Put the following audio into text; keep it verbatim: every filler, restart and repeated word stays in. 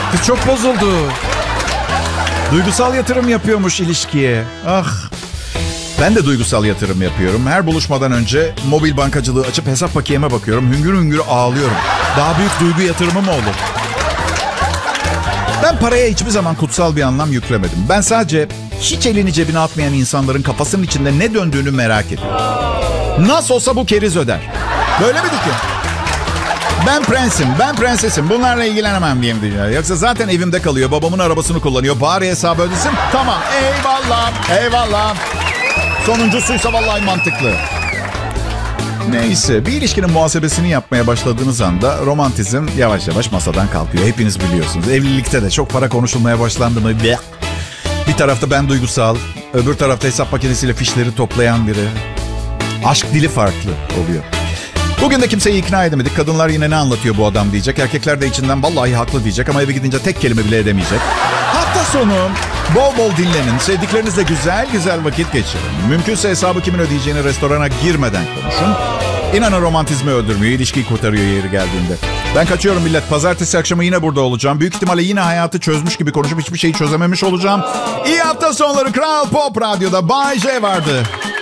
Kız çok bozuldu. Duygusal yatırım yapıyormuş ilişkiye. Ah. Ben de duygusal yatırım yapıyorum. Her buluşmadan önce mobil bankacılığı açıp hesap bakiyeme bakıyorum. Hüngür hüngür ağlıyorum. Daha büyük duygu yatırımı mı olur? Ben paraya hiçbir zaman kutsal bir anlam yüklemedim. Ben sadece hiç elini cebine atmayan insanların kafasının içinde ne döndüğünü merak ediyorum. Nasıl olsa bu keriz öder. Böyle mi ki? Ben prensim, ben prensesim. Bunlarla ilgilenemem diyeyim diyor. Yoksa zaten evimde kalıyor. Babamın arabasını kullanıyor. Bari hesabı ödesin. Tamam, eyvallah, eyvallah. Sonuncusuysa vallahi mantıklı. Neyse, bir ilişkinin muhasebesini yapmaya başladığınız anda romantizm yavaş yavaş masadan kalkıyor. Hepiniz biliyorsunuz. Evlilikte de çok para konuşulmaya başlandı mı? Bir tarafta ben duygusal, öbür tarafta hesap makinesiyle fişleri toplayan biri. Aşk dili farklı oluyor. Bugün de kimseyi ikna edemedik. Kadınlar yine ne anlatıyor bu adam diyecek. Erkekler de içinden vallahi haklı diyecek ama eve gidince tek kelime bile edemeyecek. Hafta sonu bol bol dinlenin. Sevdiklerinizle güzel güzel vakit geçirin. Mümkünse hesabı kimin ödeyeceğini restorana girmeden konuşun. İnanın romantizmi öldürmüyor. İlişkiyi kurtarıyor yeri geldiğinde. Ben kaçıyorum millet. Pazartesi akşamı yine burada olacağım. Büyük ihtimalle yine hayatı çözmüş gibi konuşup hiçbir şeyi çözememiş olacağım. İyi hafta sonları Kral Pop Radyo'da Bay J vardı.